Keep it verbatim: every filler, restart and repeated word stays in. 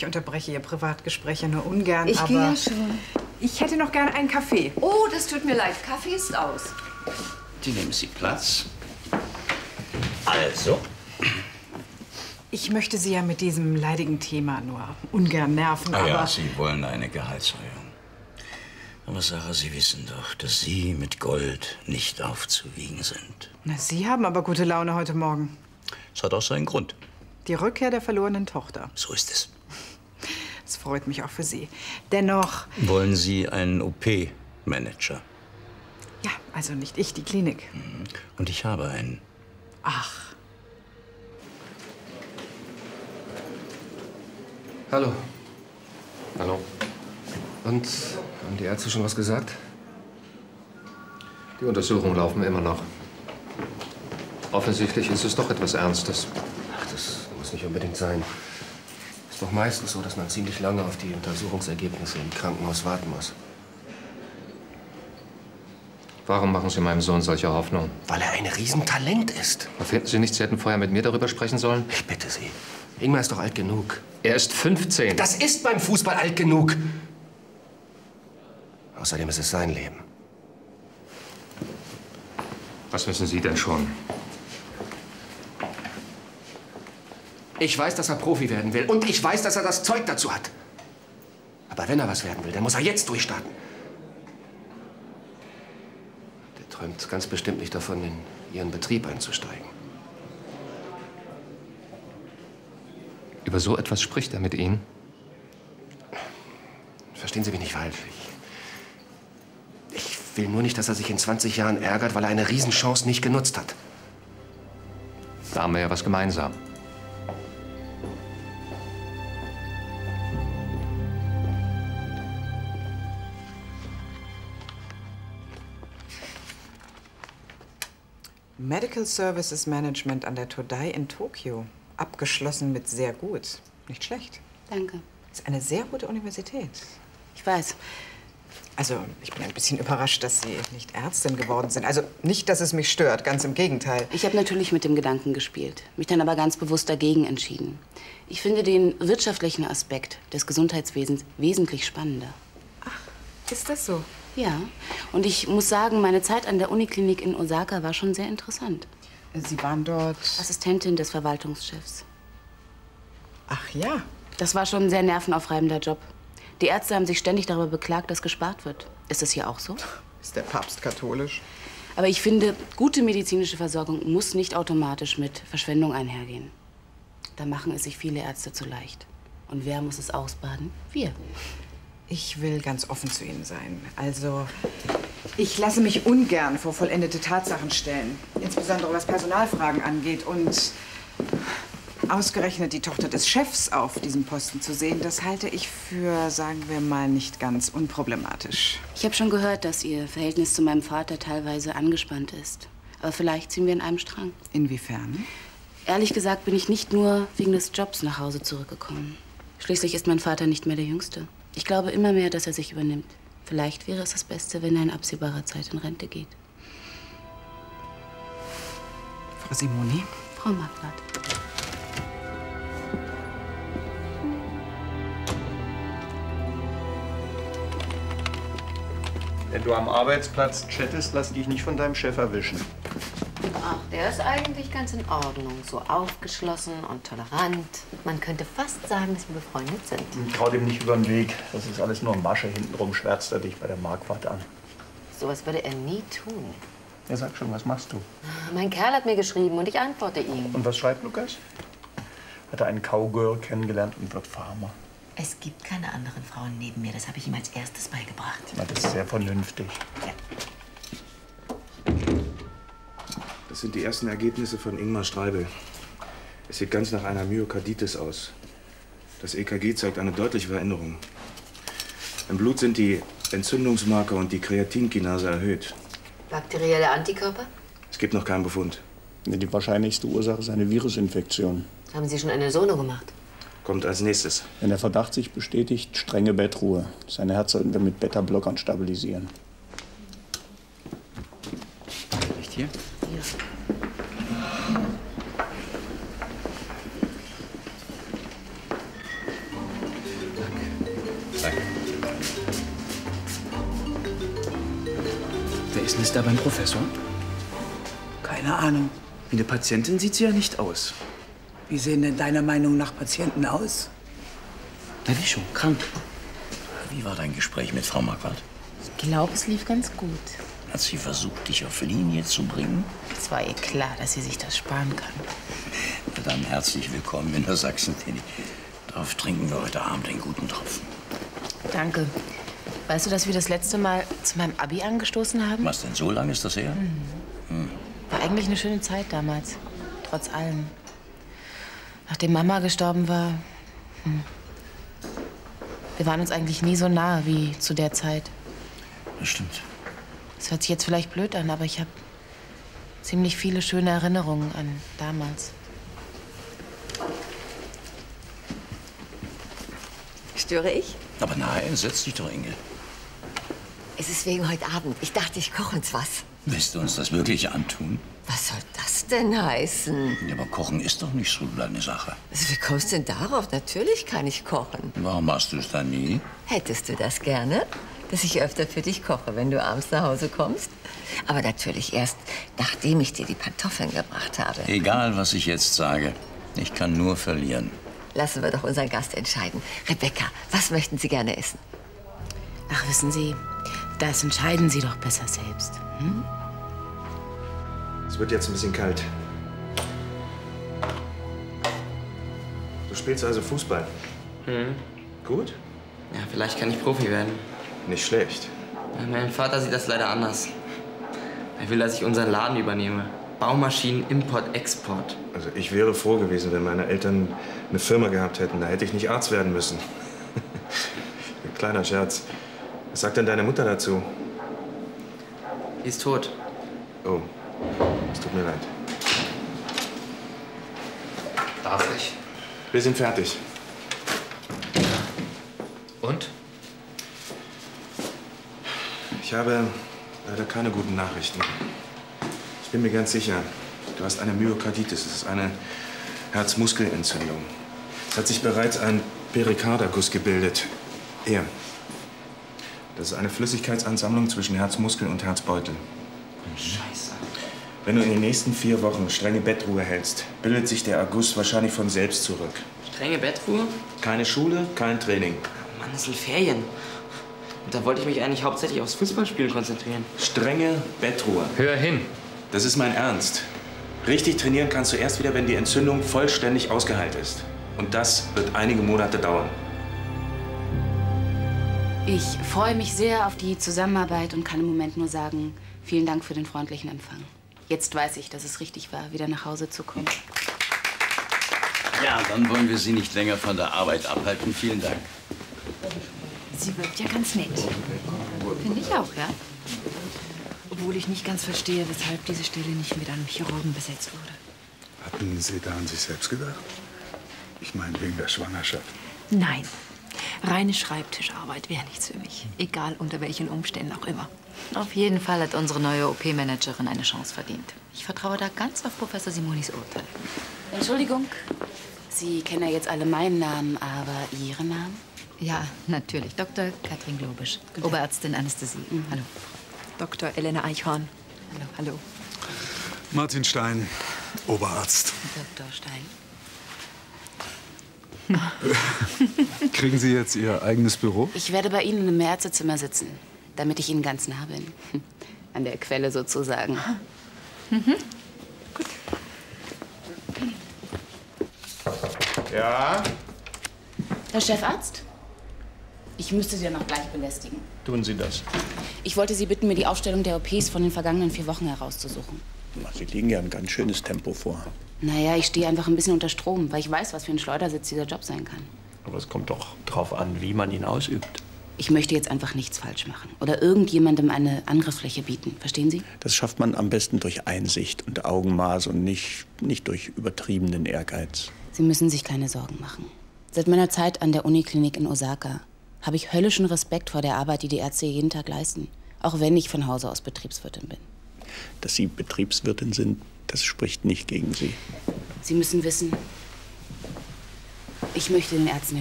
Ich unterbreche Ihr Privatgespräch ja nur ungern, ich aber... Ich gehe ja schon. Ich hätte noch gerne einen Kaffee. Oh, das tut mir leid. Kaffee ist aus. Die nehmen Sie Platz. Also? Ich möchte Sie ja mit diesem leidigen Thema nur ungern nerven, Ah, aber... ja, Sie wollen eine Gehaltserhöhung. Aber Sarah, Sie wissen doch, dass Sie mit Gold nicht aufzuwiegen sind. Na, Sie haben aber gute Laune heute Morgen. Es hat auch seinen Grund. Die Rückkehr der verlorenen Tochter. So ist es. Das freut mich auch für Sie. Dennoch... Wollen Sie einen O P-Manager? Ja, also nicht ich, die Klinik. Und ich habe einen. Ach. Hallo. Hallo. Und, haben die Ärzte schon was gesagt? Die Untersuchungen laufen immer noch. Offensichtlich ist es doch etwas Ernstes. Ach, das muss nicht unbedingt sein. Ist doch meistens so, dass man ziemlich lange auf die Untersuchungsergebnisse im Krankenhaus warten muss. Warum machen Sie meinem Sohn solche Hoffnung? Weil er ein Riesentalent ist. Finden Sie nicht, Sie hätten vorher mit mir darüber sprechen sollen? Ich bitte Sie. Ingmar ist doch alt genug. Er ist fünfzehn. Das ist beim Fußball alt genug. Außerdem ist es sein Leben. Was wissen Sie denn schon? Ich weiß, dass er Profi werden will. Und ich weiß, dass er das Zeug dazu hat. Aber wenn er was werden will, dann muss er jetzt durchstarten. Der träumt ganz bestimmt nicht davon, in Ihren Betrieb einzusteigen. Über so etwas spricht er mit Ihnen? Verstehen Sie mich nicht falsch. Ich, ich will nur nicht, dass er sich in zwanzig Jahren ärgert, weil er eine Riesenchance nicht genutzt hat. Da haben wir ja was gemeinsam. Medical Services Management an der Todai in Tokio. Abgeschlossen mit sehr gut. Nicht schlecht. Danke. Ist eine sehr gute Universität. Ich weiß. Also, ich bin ein bisschen überrascht, dass Sie nicht Ärztin geworden sind. Also, nicht, dass es mich stört, ganz im Gegenteil. Ich habe natürlich mit dem Gedanken gespielt, mich dann aber ganz bewusst dagegen entschieden. Ich finde den wirtschaftlichen Aspekt des Gesundheitswesens wesentlich spannender. Ach, ist das so? Ja. Und ich muss sagen, meine Zeit an der Uniklinik in Osaka war schon sehr interessant. Sie waren dort... Assistentin des Verwaltungschefs. Ach ja. Das war schon ein sehr nervenaufreibender Job. Die Ärzte haben sich ständig darüber beklagt, dass gespart wird. Ist das hier auch so? Ist der Papst katholisch? Aber ich finde, gute medizinische Versorgung muss nicht automatisch mit Verschwendung einhergehen. Da machen es sich viele Ärzte zu leicht. Und wer muss es ausbaden? Wir. Ich will ganz offen zu Ihnen sein. Also, ich lasse mich ungern vor vollendete Tatsachen stellen. Insbesondere was Personalfragen angeht. Und ausgerechnet die Tochter des Chefs auf diesem Posten zu sehen, das halte ich für, sagen wir mal, nicht ganz unproblematisch. Ich habe schon gehört, dass Ihr Verhältnis zu meinem Vater teilweise angespannt ist. Aber vielleicht ziehen wir in einem Strang. Inwiefern? Ehrlich gesagt bin ich nicht nur wegen des Jobs nach Hause zurückgekommen. Schließlich ist mein Vater nicht mehr der Jüngste. Ich glaube immer mehr, dass er sich übernimmt. Vielleicht wäre es das Beste, wenn er in absehbarer Zeit in Rente geht. Frau Simoni? Frau Marquardt. Wenn du am Arbeitsplatz chattest, lass dich nicht von deinem Chef erwischen. Ach, der ist eigentlich ganz in Ordnung. So aufgeschlossen und tolerant. Man könnte fast sagen, dass wir befreundet sind. Trau dem nicht über den Weg. Das ist alles nur Masche. Hintenrum schwärzt er dich bei der Marquardt an. Sowas würde er nie tun. Er sagt schon, was machst du? Mein Kerl hat mir geschrieben und ich antworte ihm. Und was schreibt Lukas? Hat er einen Cowgirl kennengelernt und wird Farmer. Es gibt keine anderen Frauen neben mir. Das habe ich ihm als erstes beigebracht. Na, das ist sehr vernünftig. Ja. Das sind die ersten Ergebnisse von Ingmar Streibel. Es sieht ganz nach einer Myokarditis aus. Das E K G zeigt eine deutliche Veränderung. Im Blut sind die Entzündungsmarker und die Kreatinkinase erhöht. Bakterielle Antikörper? Es gibt noch keinen Befund. Die wahrscheinlichste Ursache ist eine Virusinfektion. Haben Sie schon eine Sono gemacht? Kommt als nächstes. Wenn der Verdacht sich bestätigt, strenge Bettruhe. Seine Herz sollten wir mit Beta-Blockern stabilisieren. Echt hier? Danke. Wer ist denn jetzt da beim Professor? Keine Ahnung. Wie eine Patientin sieht sie ja nicht aus. Wie sehen denn deiner Meinung nach Patienten aus? Na wie schon, krank. Wie war dein Gespräch mit Frau Marquardt? Ich glaube, es lief ganz gut. Hat sie versucht, dich auf Linie zu bringen? Es war ihr klar, dass sie sich das sparen kann. Na dann herzlich willkommen in der Sachsen-Teddy. Darauf trinken wir heute Abend einen guten Tropfen. Danke. Weißt du, dass wir das letzte Mal zu meinem Abi angestoßen haben? Was denn, so lange ist das her? Mhm. Hm. War eigentlich eine schöne Zeit damals. Trotz allem. Nachdem Mama gestorben war. Hm. Wir waren uns eigentlich nie so nah wie zu der Zeit. Das stimmt. Das hört sich jetzt vielleicht blöd an, aber ich habe ziemlich viele schöne Erinnerungen an damals. Störe ich? Aber nein, setz dich doch, Inge. Es ist wegen heute Abend. Ich dachte, ich koche uns was. Willst du uns das wirklich antun? Was soll das denn heißen? Ja, aber Kochen ist doch nicht so deine Sache. Also, wie kommst du denn darauf? Natürlich kann ich kochen. Warum machst du es dann nie? Hättest du das gerne? Dass ich öfter für dich koche, wenn du abends nach Hause kommst? Aber natürlich erst, nachdem ich dir die Pantoffeln gebracht habe. Egal, was ich jetzt sage. Ich kann nur verlieren. Lassen wir doch unseren Gast entscheiden. Rebecca, was möchten Sie gerne essen? Ach, wissen Sie, das entscheiden Sie doch besser selbst. Hm? Es wird jetzt ein bisschen kalt. Du spielst also Fußball? Mhm. Gut? Ja, vielleicht kann ich Profi werden. Nicht schlecht. Ja, mein Vater sieht das leider anders. Er will, dass ich unseren Laden übernehme. Baumaschinen, Import, Export. Also ich wäre froh gewesen, wenn meine Eltern eine Firma gehabt hätten. Da hätte ich nicht Arzt werden müssen. Ein kleiner Scherz. Was sagt denn deine Mutter dazu? Die ist tot. Oh, es tut mir leid. Darf ich? Wir sind fertig. Und? Ich habe leider keine guten Nachrichten. Ich bin mir ganz sicher, du hast eine Myokarditis. Das ist eine Herzmuskelentzündung. Es hat sich bereits ein Perikarderguss gebildet. Hier. Das ist eine Flüssigkeitsansammlung zwischen Herzmuskel und Herzbeutel. Scheiße. Wenn du in den nächsten vier Wochen strenge Bettruhe hältst, bildet sich der Erguss wahrscheinlich von selbst zurück. Strenge Bettruhe? Keine Schule, kein Training. Mann, es sind Ferien. Und da wollte ich mich eigentlich hauptsächlich aufs Fußballspielen konzentrieren. Strenge Bettruhe. Hör hin. Das ist mein Ernst. Richtig trainieren kannst du erst wieder, wenn die Entzündung vollständig ausgeheilt ist. Und das wird einige Monate dauern. Ich freue mich sehr auf die Zusammenarbeit und kann im Moment nur sagen, vielen Dank für den freundlichen Empfang. Jetzt weiß ich, dass es richtig war, wieder nach Hause zu kommen. Ja, dann wollen wir Sie nicht länger von der Arbeit abhalten. Vielen Dank. Sie wirkt ja ganz nett. Finde ich auch, ja. Obwohl ich nicht ganz verstehe, weshalb diese Stelle nicht mit einem Chirurgen besetzt wurde. Hatten Sie da an sich selbst gedacht? Ich meine, wegen der Schwangerschaft. Nein. Reine Schreibtischarbeit wäre nichts für mich. Egal unter welchen Umständen auch immer. Auf jeden Fall hat unsere neue O P-Managerin eine Chance verdient. Ich vertraue da ganz auf Professor Simonis Urteil. Entschuldigung, Sie kennen ja jetzt alle meinen Namen, aber Ihren Namen? Ja, natürlich. Doktor Katrin Globisch, Oberärztin Anästhesie. Mhm. Hallo. Doktor Elena Eichhorn. Hallo. Hallo. Martin Stein, Oberarzt. Doktor Stein. Kriegen Sie jetzt Ihr eigenes Büro? Ich werde bei Ihnen im Ärztezimmer sitzen, damit ich Ihnen ganz nah bin. An der Quelle sozusagen. Mhm. Ja? Herr Chefarzt? Ich müsste Sie ja noch gleich belästigen. Tun Sie das. Ich wollte Sie bitten, mir die Aufstellung der O Ps von den vergangenen vier Wochen herauszusuchen. Sie liegen ja ein ganz schönes Tempo vor. Naja, ich stehe einfach ein bisschen unter Strom, weil ich weiß, was für ein Schleudersitz dieser Job sein kann. Aber es kommt doch drauf an, wie man ihn ausübt. Ich möchte jetzt einfach nichts falsch machen oder irgendjemandem eine Angriffsfläche bieten. Verstehen Sie? Das schafft man am besten durch Einsicht und Augenmaß und nicht, nicht durch übertriebenen Ehrgeiz. Sie müssen sich keine Sorgen machen. Seit meiner Zeit an der Uniklinik in Osaka habe ich höllischen Respekt vor der Arbeit, die die Ärzte jeden Tag leisten. Auch wenn ich von Hause aus Betriebswirtin bin. Dass Sie Betriebswirtin sind, das spricht nicht gegen Sie. Sie müssen wissen, ich möchte den Ärzten